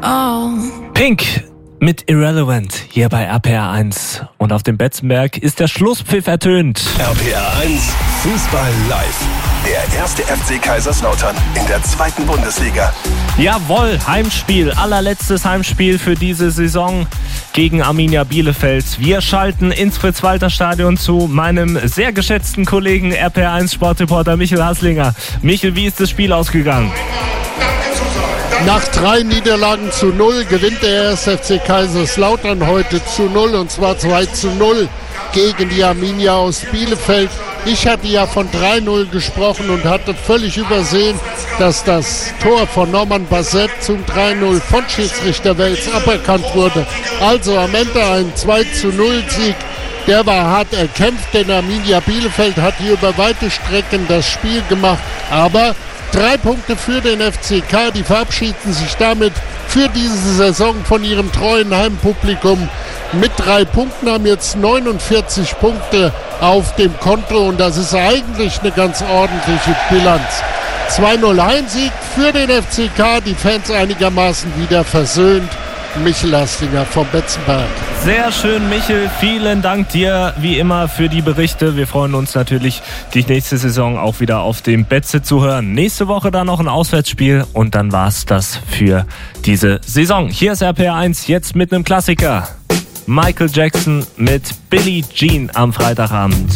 Pink mit Irrelevant hier bei RPR 1. Und auf dem Betzenberg ist der Schlusspfiff ertönt. RPR 1 Fußball live. Der erste FC Kaiserslautern in der 2. Bundesliga. Jawohl, Heimspiel, allerletztes Heimspiel für diese Saison gegen Arminia Bielefeld. Wir schalten ins Fritz-Walter-Stadion zu meinem sehr geschätzten Kollegen RPR 1 Sportreporter Michel Haslinger. Michel, wie ist das Spiel ausgegangen? Nach 3 Niederlagen zu 0 gewinnt der 1. FC Kaiserslautern heute zu 0 und zwar 2-0 gegen die Arminia aus Bielefeld. Ich hatte ja von 3-0 gesprochen und hatte völlig übersehen, dass das Tor von Norman Bassett zum 3-0 von Schiedsrichter Wels aberkannt wurde. Also am Ende ein 2-0-Sieg. Der war hart erkämpft, denn Arminia Bielefeld hat hier über weite Strecken das Spiel gemacht. Aber 3 Punkte für den FCK, die verabschieden sich damit für diese Saison von ihrem treuen Heimpublikum. Mit 3 Punkten haben jetzt 49 Punkte auf dem Konto und das ist eigentlich eine ganz ordentliche Bilanz. 2-0 Heimsieg für den FCK, die Fans einigermaßen wieder versöhnt. Michel Haslinger vom Betzenberg. Sehr schön, Michel. Vielen Dank dir wie immer für die Berichte. Wir freuen uns natürlich, dich nächste Saison auch wieder auf dem Betze zu hören. Nächste Woche dann noch ein Auswärtsspiel und dann war's das für diese Saison. Hier ist RPR 1 jetzt mit einem Klassiker. Michael Jackson mit Billie Jean am Freitagabend.